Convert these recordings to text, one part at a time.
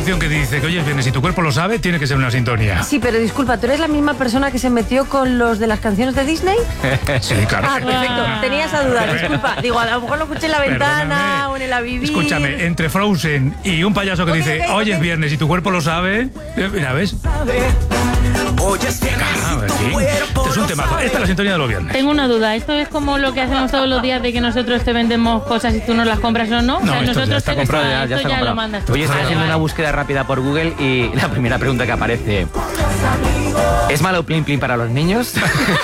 canción que dice que hoy es viernes y tu cuerpo lo sabe, tiene que ser una sintonía. Sí, pero disculpa, ¿tú eres la misma persona que se metió con los de las canciones de Disney? Sí, claro. Ah, perfecto. Tenía esa duda, disculpa. Digo, a lo mejor lo escuché en la ventana o en el Avivir. Escúchame, entre Frozen y un payaso que dice hoy es viernes y tu cuerpo lo sabe, mira, ¿ves? Sí. Este es un temazo. Esta es la sintonía de los viernes. Tengo una duda. ¿Esto es como lo que hacemos todos los días de que nosotros te vendemos cosas y tú nos las compras o no? No, esto ya está comprado, ya está ya comprado. lo mandas tú. Oye, estoy haciendo una búsqueda rápida por Google y la primera pregunta que aparece: ¿es malo Plin Plin para los niños?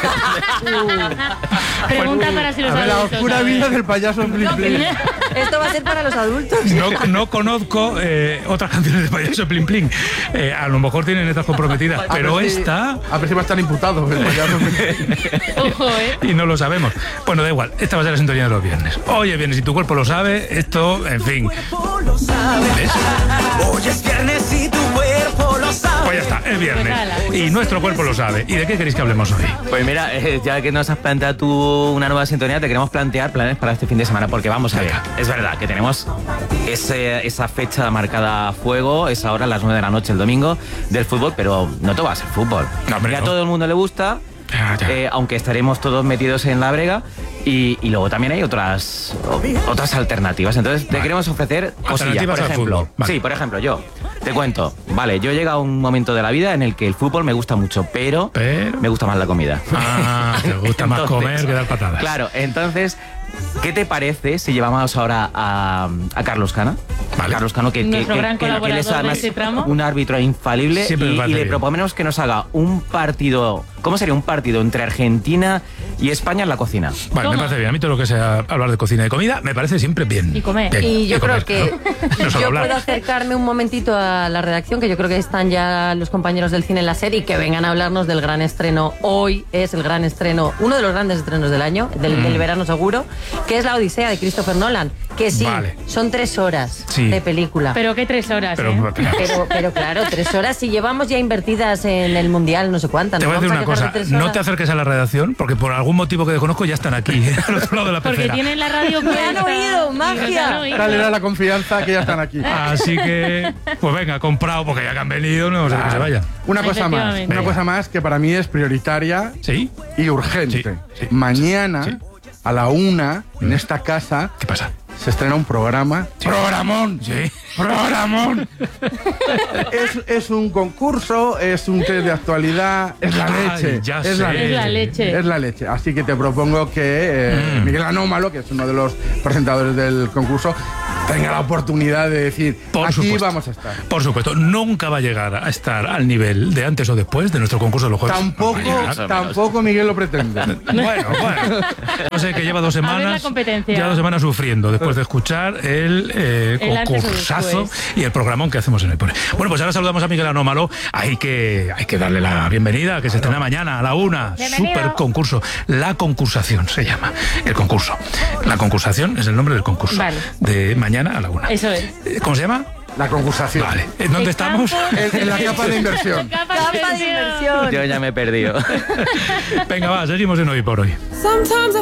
Pregunta para si los A ver, la adultos oscura saben. vida del payaso Plin Plin. Esto va a ser para los adultos. No conozco otras canciones de payaso Plin Plin. A lo mejor tienen letras comprometidas, pero esta... A ver si va a estar imputado el payaso Plin Plin. Ojo, Y no lo sabemos. Bueno, da igual. Esta va a ser la sintonía de los viernes. Hoy es viernes y tu cuerpo lo sabe. Esto, en fin. ¿Ves? Hoy es viernes y tu cuerpo lo sabe. Pues ya está, es viernes. Y nuestro cuerpo lo sabe. ¿Y de qué queréis que hablemos hoy? Pues mira, ya que nos has planteado tú una nueva sintonía, te queremos plantear planes para este fin de semana, porque vamos a ver, es verdad que tenemos esa fecha marcada a fuego, esa hora a las 9 de la noche el domingo del fútbol, pero no todo va a ser fútbol. No, hombre, ya a no. todo el mundo le gusta, aunque estaremos todos metidos en la brega. Y luego también hay otras alternativas. Entonces te queremos ofrecer cosillas. Alternativas Por al ejemplo, fútbol. Vale. sí, por ejemplo, yo te cuento. Vale, yo llego a un momento de la vida en el que el fútbol me gusta mucho, pero me gusta más la comida. Te gusta más comer que dar patadas. Claro, entonces, ¿qué te parece si llevamos ahora a Carlos Cana? Vale. Carlos Cano, que Nuestro gran él es colaborador además de este tramo. un árbitro infalible, Siempre me y parece le bien. proponemos que nos haga un partido. ¿Cómo sería un partido entre Argentina y España en la cocina? Vale, me ¿Cómo? parece bien. A mí todo lo que sea hablar de cocina y de comida me parece siempre bien. Y comer. Bien. Y yo creo comer, que ¿no? No solo yo hablar. puedo acercarme un momentito a la redacción, que yo creo que están ya los compañeros del cine en la serie, y que vengan a hablarnos del gran estreno. Hoy es el gran estreno, uno de los grandes estrenos del año, del verano seguro, que es La Odisea de Christopher Nolan. Que sí, Vale. son 3 horas Sí. de película. Pero qué 3 horas, Pero claro, 3 horas, si llevamos ya invertidas en el Mundial, no sé cuántas. Te voy a decir una cosa, no te acerques a la redacción porque por algún motivo que desconozco ya están aquí, al otro lado de la Porque pecera. tienen la radio Me han puesta. oído, magia. Tal era la confianza que ya están aquí. Así que, pues venga, comprado porque ya que han venido, no sé que se vaya. Una cosa más, Efectivamente. una cosa más que para mí es prioritaria ¿Sí? y urgente. Sí, sí. Mañana, Sí. a la 1, en esta casa, ¿Qué pasa? se estrena un programa. ¡Programón! Sí. ¡Programón! es un concurso, es un test de actualidad, es la leche. Ay, ya es sé. la Es la leche. Es la leche. Así que te propongo que Miguel Anómalo, que es uno de los presentadores del concurso, tenga la oportunidad de decir, Por aquí supuesto. vamos a estar. Por supuesto, nunca va a llegar a estar al nivel de antes o después de nuestro concurso de los jueves. Tampoco Miguel lo pretende. Bueno. No sé, que lleva 2 A ver semanas. la competencia. Lleva 2 semanas sufriendo después de escuchar el antes o concursazo después. y el programón que hacemos en el Pone. Bueno, pues ahora saludamos a Miguel Anómalo. Hay que darle la bienvenida, que se estrena mañana a la 1. Bienvenido. Super concurso. La concursación se llama el concurso. La concursación es el nombre del concurso. Vale. De mañana a la 1. Eso es. ¿Cómo se llama? La concursación. Vale. ¿En dónde El estamos? campo- En la capa de inversión. Capa Capa de de inversión. inversión. Yo ya me he perdido. Venga, va, seguimos en Hoy por Hoy.